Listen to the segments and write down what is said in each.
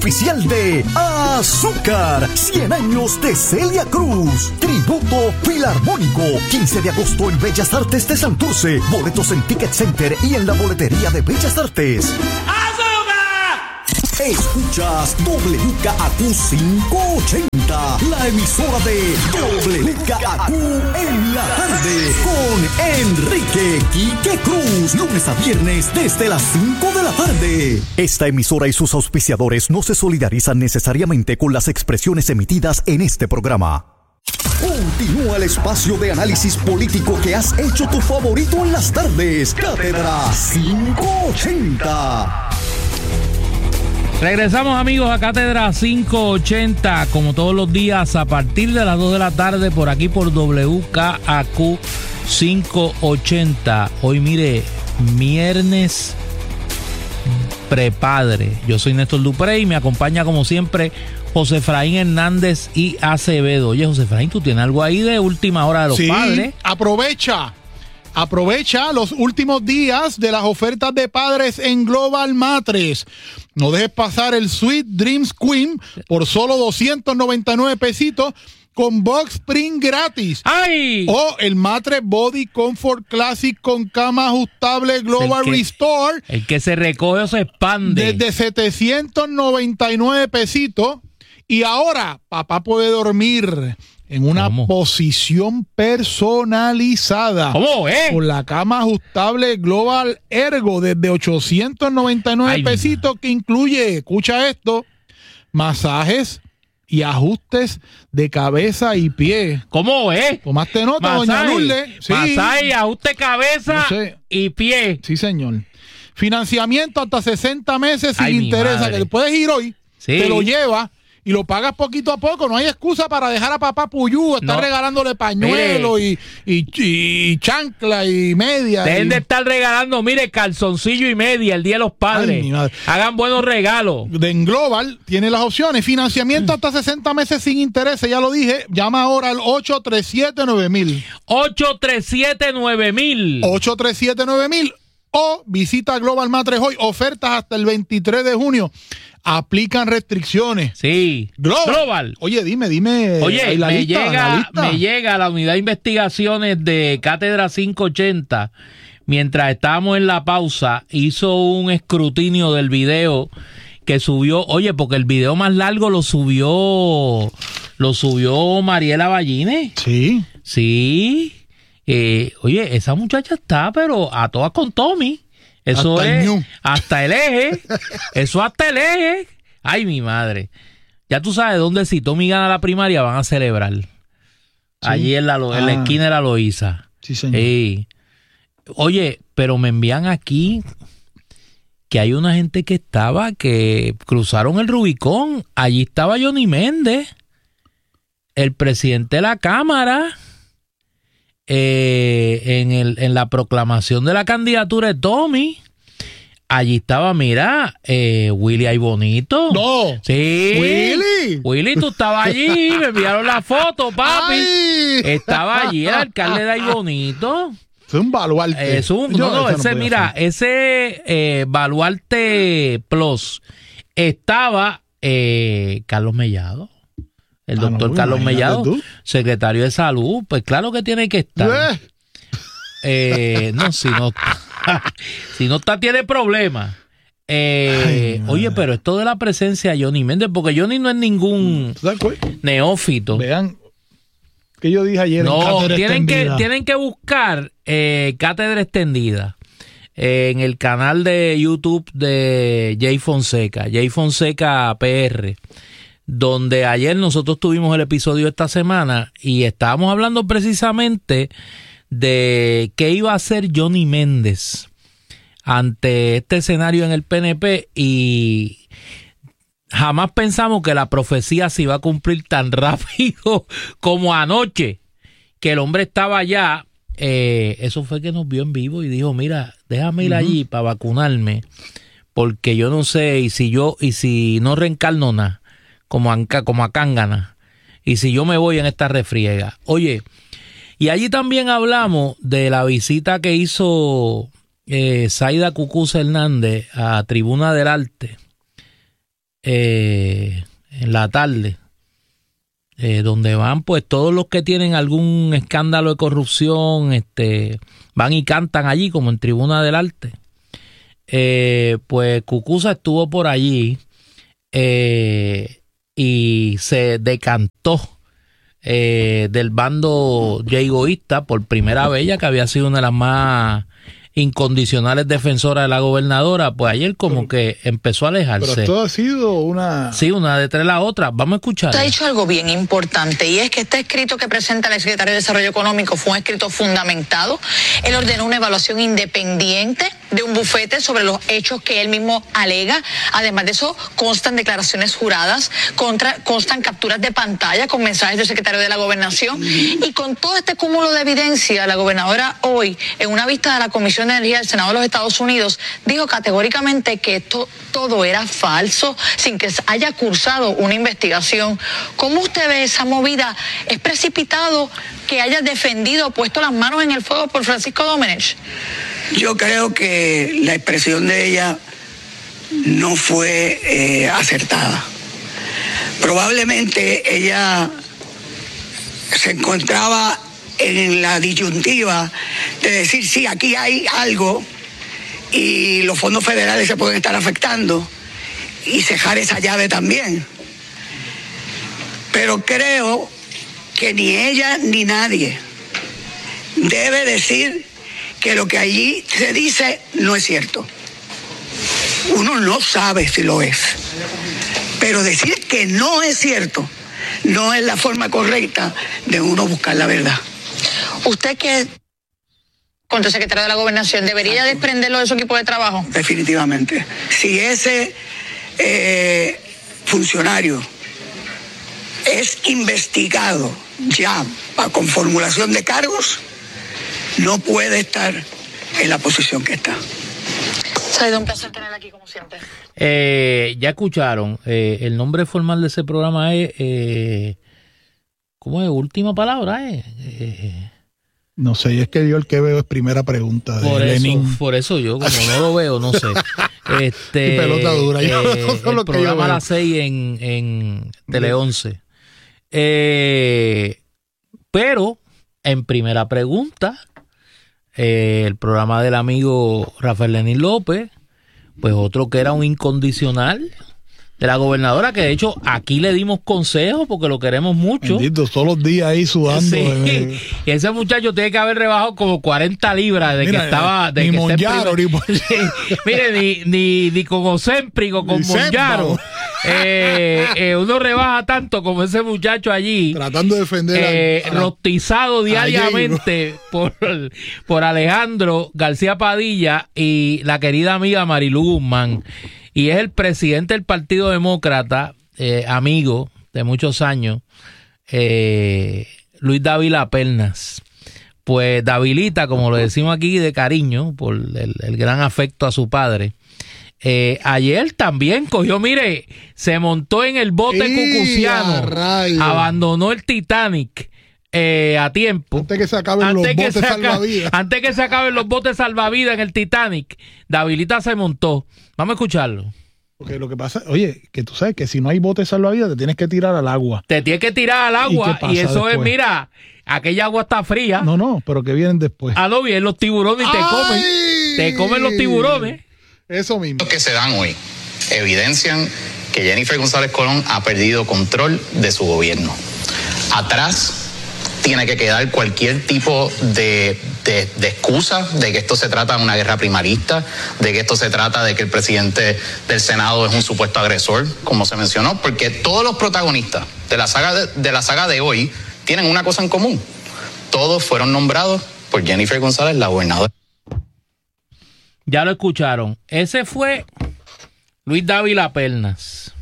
Oficial de Azúcar, 100 años de Celia Cruz, tributo filarmónico, 15 de agosto en Bellas Artes de Santurce, boletos en Ticket Center y en la boletería de Bellas Artes. Escuchas WKAQ 580, la emisora de WKAQ en la tarde, con Enrique Quique Cruz, lunes a viernes desde las 5 de la tarde. Esta emisora y sus auspiciadores no se solidarizan necesariamente con las expresiones emitidas en este programa. Continúa el espacio de análisis político que has hecho tu favorito en las tardes. Cátedra 580. Regresamos, amigos, a Cátedra 580, como todos los días, a partir de las 2 de la tarde, por aquí por WKAQ 580. Hoy, mire, viernes prepadre. Yo soy Néstor Dupré y me acompaña, como siempre, José Efraín Hernández y Acevedo. Oye, José Efraín, ¿tú tienes algo ahí de última hora de los padres? Aprovecha los últimos días de las ofertas de padres en Global Matres. No dejes pasar el Sweet Dreams Queen por solo 299 pesitos con Box Spring gratis. ¡Ay! O el Matres Body Comfort Classic con cama ajustable Global Restore. El que se recoge o se expande. Desde 799 pesitos. Y ahora, papá puede dormir en una posición personalizada. ¿Cómo es? Con la cama ajustable Global Ergo desde 899 pesitos, que incluye, escucha esto, masajes y ajustes de cabeza y pie. ¿Cómo es? ¿Tomaste nota, doña Lourdes? Sí. Masaje, ajuste cabeza y pie. Sí, señor. Financiamiento hasta 60 meses sin interés. Que puedes ir hoy, te lo llevas y lo pagas poquito a poco. No hay excusa para dejar a papá Puyú estar regalándole pañuelo y chancla y media. Dejen de estar regalando, mire, calzoncillo y media el Día de los Padres. Hagan buenos regalos. En Global tiene las opciones. Financiamiento hasta 60 meses sin interés. Ya lo dije. Llama ahora al 837-9000. 837-9000. 837-9000. O visita Global Matres hoy. Ofertas hasta el 23 de junio. Aplican restricciones. Sí. Global. Oye, dime. Oye, me llega la unidad de investigaciones de Cátedra 580. Mientras estábamos en la pausa, hizo un escrutinio del video que subió. Oye, porque el video más largo lo subió Mariela Ballines. Sí. Sí. Oye, esa muchacha está, pero a todas con Tommy. Eso hasta es hasta el eje. Eso hasta el eje. Ay, mi madre. Ya tú sabes dónde, si Tommy gana la primaria, van a celebrar. Sí. Allí en la esquina de la Loíza. Sí, señor. Oye, pero me envían aquí que hay una gente que cruzaron el Rubicón. Allí estaba Johnny Méndez, el presidente de la Cámara. En la proclamación de la candidatura de Tommy, allí estaba, mira, Willy Ay Bonito. No. Sí. Willy, tú estabas allí, me enviaron la foto, papi. Ay. Estaba allí el alcalde de Ay Bonito. Es un baluarte. Ese baluarte plus estaba Carlos Mellado. El doctor Carlos Mellado, secretario de Salud, pues claro que tiene que estar. Si no está, tiene problemas. Oye, pero esto de la presencia de Johnny Méndez, porque Johnny no es ningún neófito. Vean que yo dije ayer. No, tienen que buscar Cátedra Extendida en el canal de YouTube de Jay Fonseca PR. Donde ayer nosotros tuvimos el episodio esta semana y estábamos hablando precisamente de qué iba a hacer Johnny Méndez ante este escenario en el PNP, y jamás pensamos que la profecía se iba a cumplir tan rápido como anoche, que el hombre estaba allá. Eso fue que nos vio en vivo y dijo, mira, déjame ir allí para vacunarme, porque yo no sé, y si no reencarno nada, como a cángana, y si yo me voy en esta refriega. Oye, y allí también hablamos de la visita que hizo Zaida Cucuza Hernández a Tribuna del Arte, en la tarde, donde van pues todos los que tienen algún escándalo de corrupción, van y cantan allí como en Tribuna del Arte. Pues Cucuza estuvo por allí y se decantó del bando yegoísta por primera vez, ya que había sido una de las más incondicionales defensoras de la gobernadora, pues ayer que empezó a alejarse. Pero esto ha sido una... Sí, una detrás de la otra. Vamos a escuchar. Usted ha dicho algo bien importante, y es que este escrito que presenta el secretario de Desarrollo Económico fue un escrito fundamentado. Él ordenó una evaluación independiente de un bufete sobre los hechos que él mismo alega. Además de eso, constan declaraciones juradas, constan capturas de pantalla con mensajes del secretario de la Gobernación, y con todo este cúmulo de evidencia, la gobernadora hoy, en una vista de la Comisión de Energía del Senado de los Estados Unidos, dijo categóricamente que esto todo era falso, sin que haya cursado una investigación. ¿Cómo usted ve esa movida? ¿Es precipitado que haya defendido, puesto las manos en el fuego por Francisco Domenech? Yo creo que la expresión de ella no fue acertada. Probablemente ella se encontraba en la disyuntiva de decir, sí, aquí hay algo y los fondos federales se pueden estar afectando, y cejar esa llave también. Pero creo que ni ella ni nadie debe decir que lo que allí se dice no es cierto. Uno no sabe si lo es, pero decir que no es cierto no es la forma correcta de uno buscar la verdad. ¿Usted que contrasecretario de la Gobernación debería desprenderlo de su equipo de trabajo? Definitivamente. Si ese funcionario es investigado ya con formulación de cargos, no puede estar en la posición que está. Ha sido un placer tenerla aquí como siempre. Ya escucharon, el nombre formal de ese programa es, ¿cómo es? Última palabra, No sé, es que yo el que veo es primera pregunta de Lenin. Por eso yo, como no lo veo, no sé. Y pelota dura. El programa a las 6 en Tele 11. Pero, en primera pregunta, el programa del amigo Rafael Lenín López, pues otro que era un incondicional de la gobernadora, que de hecho aquí le dimos consejos porque lo queremos mucho. Bendito, todos los días ahí sudando. Sí. Y ese muchacho tiene que haber rebajado como 40 libras de que estaba... De ni que Monjaro, ni Mire, ni con Ozempic con Monjaro. Uno rebaja tanto como ese muchacho allí. Tratando de defender rostizado diariamente por Alejandro García Padilla y la querida amiga Marilu Guzmán. Y es el presidente del Partido Demócrata, amigo de muchos años, Luis Dávila Pernas. Pues Davilita, como lo decimos aquí de cariño, por el gran afecto a su padre, ayer también cogió, mire, se montó en el bote cucuciano, abandonó el Titanic a tiempo. Antes que se acaben los botes salvavidas. Antes que se acaben los botes salvavidas en el Titanic, Davilita se montó. Vamos a escucharlo. Porque lo que pasa, oye, que tú sabes que si no hay botes salvavidas te tienes que tirar al agua. Te tienes que tirar al agua y eso después? Es, mira, aquella agua está fría. No, pero que vienen después. No, vienen los tiburones y te comen. Te comen los tiburones. Eso mismo. Los que se dan hoy evidencian que Jennifer González Colón ha perdido control de su gobierno. Atrás tiene que quedar cualquier tipo de excusa de que esto se trata de una guerra primarista, de que esto se trata de que el presidente del Senado es un supuesto agresor, como se mencionó, porque todos los protagonistas de la saga de hoy tienen una cosa en común. Todos fueron nombrados por Jennifer González, la gobernadora. Ya lo escucharon. Ese fue Luis Dávila Pernas.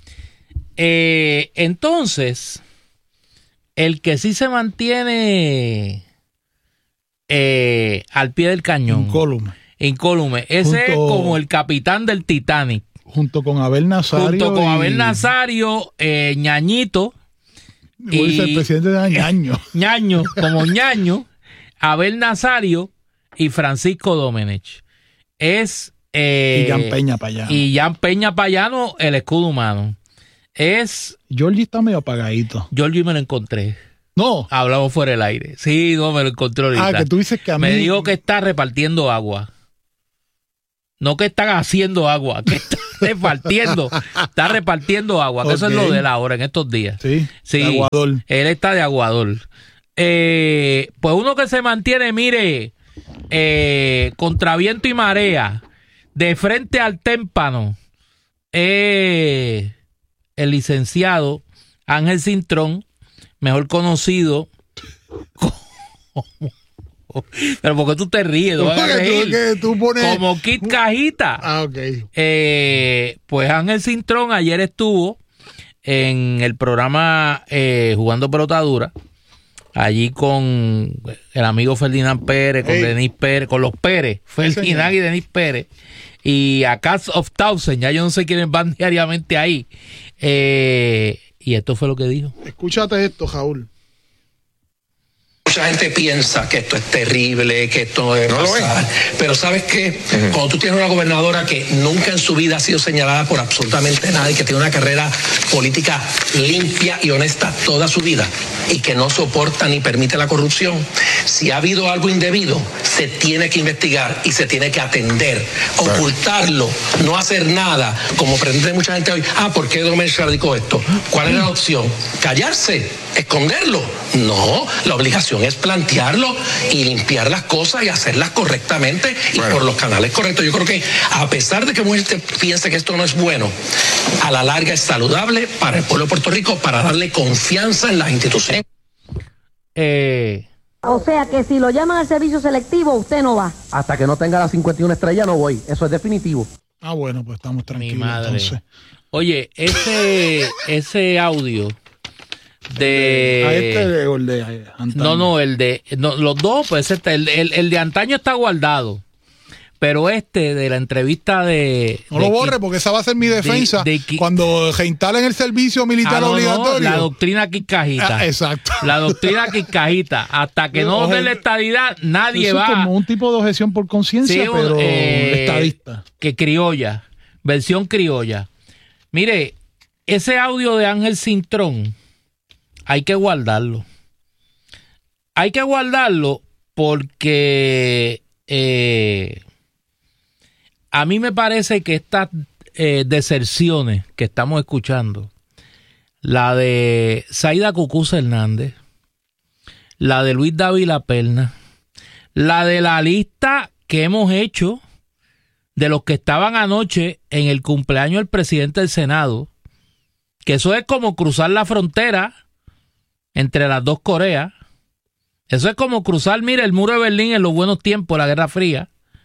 Entonces, el que sí se mantiene al pie del cañón. Incólume. Ese es como el capitán del Titanic. Junto con Abel Nazario. Ñañito. Y el presidente de Ñaño, como Ñaño, Abel Nazario y Francisco Domenech. Es Y Jan Peña Payano. Y Jan Peña Payano, el escudo humano. Georgie está medio apagadito. Georgie me lo encontré. No. Hablamos fuera del aire. Sí, no, me lo encontré ahorita. Que tú dices que a mí... Me dijo que está repartiendo agua. No que están haciendo agua, que está repartiendo. Está repartiendo agua, que eso es lo de la hora en estos días. Sí, de aguador. Él está de aguador. Pues uno que se mantiene, mire, contra viento y marea, de frente al témpano, el licenciado Ángel Cintrón, mejor conocido como... Pero porque tú te ríes, tú pones... como Kid Cajita. Ok. Pues Ángel Cintrón ayer estuvo en el programa Jugando Pelota Dura, allí con el amigo Ferdinand Pérez, con Denis Pérez, con los Pérez, Ferdinand y Denis Pérez, y a Cats of Thousand, ya yo no sé quiénes van diariamente ahí. Y esto fue lo que dijo. Escúchate esto, Raúl. Mucha gente piensa que esto es terrible, que esto no debe pasar. Pero ¿sabes qué? Cuando tú tienes una gobernadora que nunca en su vida ha sido señalada por absolutamente nadie, que tiene una carrera política limpia y honesta toda su vida y que no soporta ni permite la corrupción, si ha habido algo indebido, se tiene que investigar y se tiene que atender. Ocultarlo, no hacer nada, como pretende mucha gente hoy. ¿Por qué Domínguez radicó esto? ¿Cuál era la opción? ¿Callarse? ¿Esconderlo? No, la obligación es plantearlo y limpiar las cosas y hacerlas correctamente y por los canales correctos. Yo creo que a pesar de que mucha gente piense que esto no es bueno, a la larga es saludable para el pueblo de Puerto Rico, para darle confianza en las instituciones. O sea que si lo llaman al servicio selectivo, usted no va. Hasta que no tenga las 51 estrellas no voy, eso es definitivo. Bueno, pues estamos tranquilos. Mi madre. Entonces. Oye, ese audio de los dos, pues el de antaño está guardado, pero de la entrevista no lo borre, porque esa va a ser mi defensa cuando reinstalen el servicio militar obligatorio. La doctrina Quiscajita. Exacto. La doctrina Quiscajita. Hasta que no den la estadidad, nadie eso va. Es como un tipo de objeción por conciencia, pero estadista. Que criolla, versión criolla. Mire, ese audio de Ángel Cintrón hay que guardarlo. Hay que guardarlo porque a mí me parece que estas deserciones que estamos escuchando, la de Zaida Cucuza Hernández, la de Luis Dávila Perna, la de la lista que hemos hecho de los que estaban anoche en el cumpleaños del presidente del Senado, que eso es como cruzar la frontera entre las dos Coreas. Eso es como cruzar, mire, el muro de Berlín en los buenos tiempos de la Guerra Fría.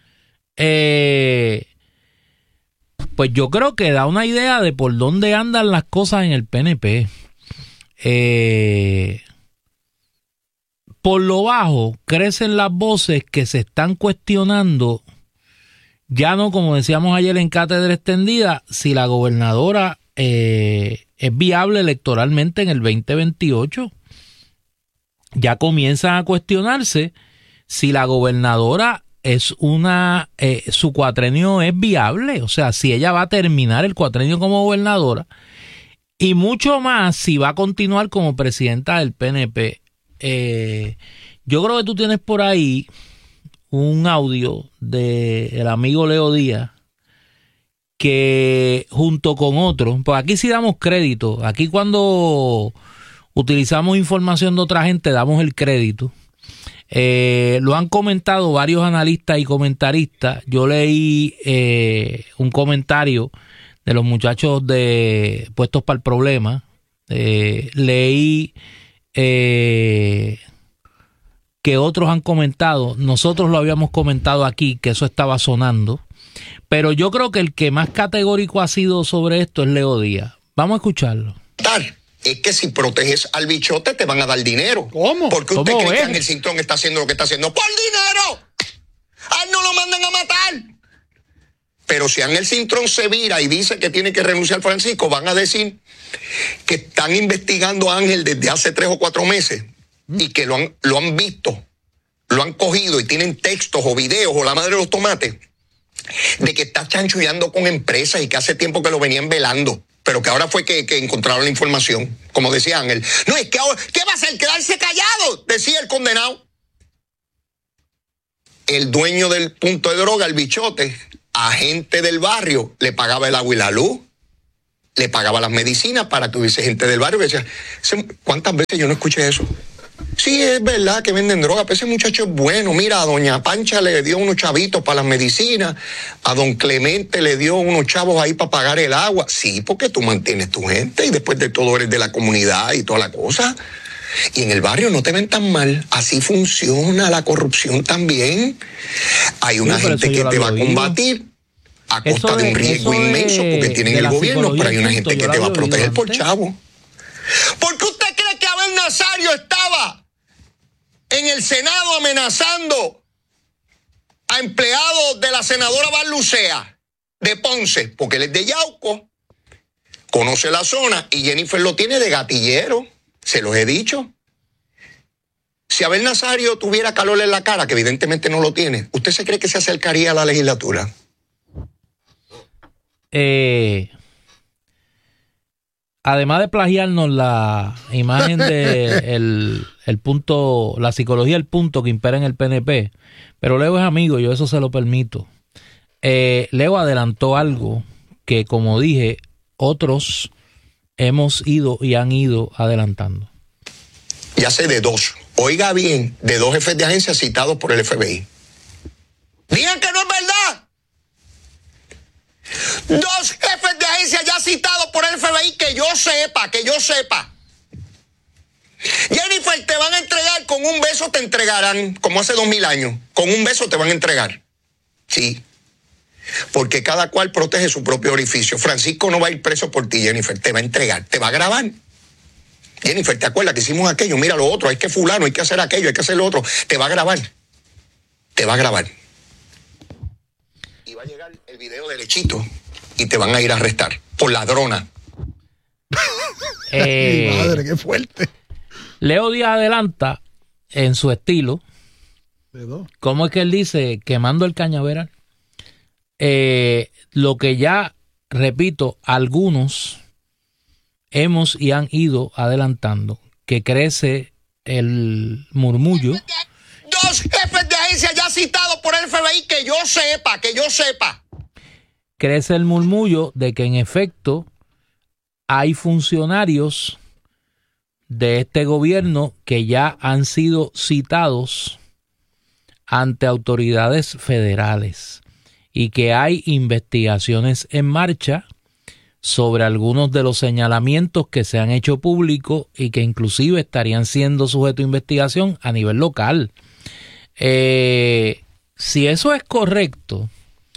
Pues yo creo que da una idea de por dónde andan las cosas en el PNP. Por lo bajo crecen las voces que se están cuestionando, ya no como decíamos ayer en Cátedra Extendida, si la gobernadora es viable electoralmente en el 2028. Ya comienzan a cuestionarse si la gobernadora su cuatrenio es viable, o sea, si ella va a terminar el cuatrenio como gobernadora, y mucho más si va a continuar como presidenta del PNP. Yo creo que tú tienes por ahí un audio del amigo Leo Díaz, que junto con otros, pues aquí sí damos crédito, aquí cuando utilizamos información de otra gente damos el crédito. Lo han comentado varios analistas y comentaristas. Yo leí un comentario de los muchachos de Puestos para el Problema. Leí que otros han comentado. Nosotros lo habíamos comentado aquí, que eso estaba sonando. Pero yo creo que el que más categórico ha sido sobre esto es Leo Díaz. Vamos a escucharlo. Es que si proteges al bichote te van a dar dinero. ¿Cómo? Porque usted cree que Ángel Cintrón está haciendo lo que está haciendo ¡por dinero! ¡A él no lo mandan a matar! Pero si Ángel Cintrón se vira y dice que tiene que renunciar Francisco, van a decir que están investigando a Ángel desde hace 3 o 4 meses y que lo han visto, lo han cogido y tienen textos o videos o la madre de los tomates de que está chanchullando con empresas y que hace tiempo que lo venían velando, pero que ahora fue que encontraron la información, como decía Ángel. No, es que ahora, ¿qué va a hacer? Quedarse callado, decía el condenado. El dueño del punto de droga, el bichote, a gente del barrio, le pagaba el agua y la luz, le pagaba las medicinas para que hubiese gente del barrio que decía, ¿cuántas veces yo no escuché eso? Sí, es verdad que venden droga, pero ese muchacho es bueno. Mira, a doña Pancha le dio unos chavitos para las medicinas, a don Clemente le dio unos chavos ahí para pagar el agua. Sí, porque tú mantienes tu gente y después de todo eres de la comunidad y toda la cosa. Y en el barrio no te ven tan mal. Así funciona la corrupción también. Hay una gente que te va a combatir a costa de un riesgo inmenso porque tienen el gobierno, pero hay una gente que te va a proteger por chavo. ¿Por qué usted cree que Abel Nazario estaba en el Senado amenazando a empleados de la senadora Barlucea de Ponce? Porque él es de Yauco, conoce la zona y Jennifer lo tiene de gatillero, se los he dicho. Si Abel Nazario tuviera calor en la cara, que evidentemente no lo tiene, ¿usted se cree que se acercaría a la legislatura? Además de plagiarnos la imagen de el punto, la psicología del punto que impera en el PNP, pero Leo es amigo, yo eso se lo permito. Leo adelantó algo que, como dije, otros hemos ido y han ido adelantando. Ya sé de dos. Oiga bien, de dos jefes de agencia citados por el FBI. Digan que no es verdad. Dos jefes de agencia ya citados por el FBI que yo sepa. Jennifer, te van a entregar, con un beso te entregarán, como hace 2000 años. Con un beso te van a entregar. Sí. Porque cada cual protege su propio orificio. Francisco no va a ir preso por ti, Jennifer. Te va a entregar, te va a grabar. Jennifer, ¿te acuerdas que hicimos aquello? Mira lo otro, hay que fulano, hay que hacer aquello, hay que hacer lo otro. Te va a grabar. Te va a grabar. Y va a llegar el video derechito y te van a ir a arrestar por ladrona. Madre, qué fuerte. Leo Díaz adelanta en su estilo. ¿Cómo es que él dice? Quemando el cañaveral. Lo que ya, repito, algunos hemos y han ido adelantando, que crece el murmullo. Dos jefes de agencia ya citados por el FBI que yo sepa. Crece el murmullo de que en efecto hay funcionarios de este gobierno que ya han sido citados ante autoridades federales y que hay investigaciones en marcha sobre algunos de los señalamientos que se han hecho públicos y que inclusive estarían siendo sujeto a investigación a nivel local. Si eso es correcto,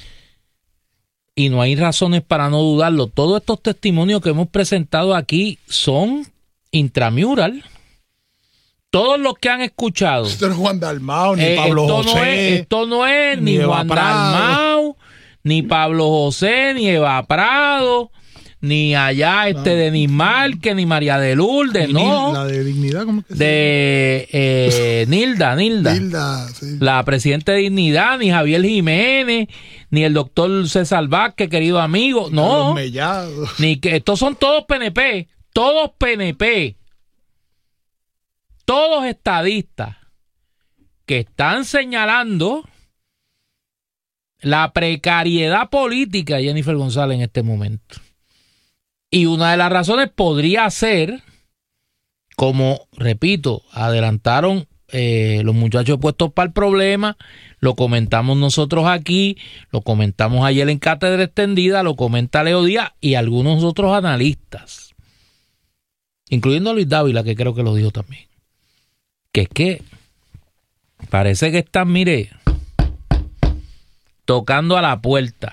y no hay razones para no dudarlo, todos estos testimonios que hemos presentado aquí son intramural. Todos los que han escuchado. Esto no es Juan Dalmau, ni Pablo José. Esto no es ni Juan Dalmau, ni Pablo José, ni Eva Prado, ni allá Denis Márquez, ni María de Lourdes, no. La de Dignidad, ¿cómo que se llama? Nilda, sí. La presidenta de Dignidad, ni Javier Jiménez, ni el doctor César Vázquez, querido amigo, no. Ni que estos son todos PNP, todos estadistas que están señalando la precariedad política de Jennifer González en este momento. Y una de las razones podría ser, como repito, adelantaron los muchachos puestos para el problema, lo comentamos nosotros aquí, lo comentamos ayer en Cátedra Extendida, lo comenta Leo Díaz y algunos otros analistas, incluyendo a Luis Dávila, que creo que lo dijo también, que es que parece que están, mire, tocando a la puerta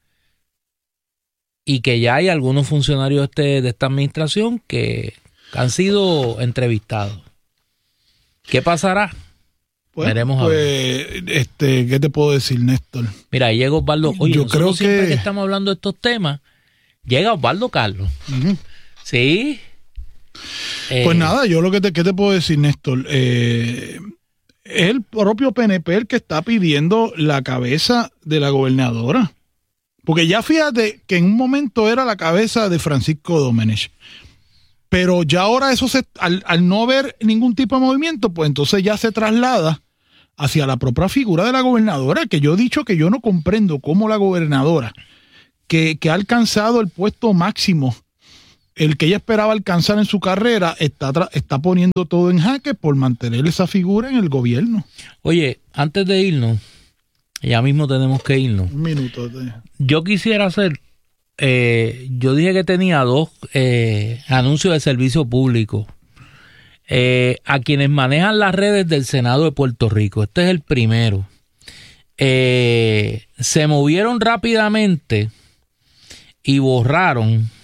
y que ya hay algunos funcionarios de esta administración que han sido entrevistados. ¿Qué pasará? Veremos a ver. ¿Qué te puedo decir, Néstor? Mira, ahí llega Osvaldo. Oye, yo creo siempre que estamos hablando de estos temas, llega Osvaldo Carlos. Uh-huh. Sí. Pues nada, yo ¿qué te puedo decir, Néstor? es el propio PNP el que está pidiendo la cabeza de la gobernadora. Porque ya fíjate que en un momento era la cabeza de Francisco Domenech. Pero ya ahora eso al no haber ningún tipo de movimiento, pues entonces ya se traslada hacia la propia figura de la gobernadora, que yo he dicho que yo no comprendo cómo la gobernadora, que ha alcanzado el puesto máximo, el que ella esperaba alcanzar en su carrera, está poniendo todo en jaque por mantener esa figura en el gobierno. Oye, antes de irnos, ya mismo tenemos que irnos. Un minuto. Yo quisiera hacer, yo dije que tenía 2 anuncios de servicio público a quienes manejan las redes del Senado de Puerto Rico. Este es el primero. Se movieron rápidamente y borraron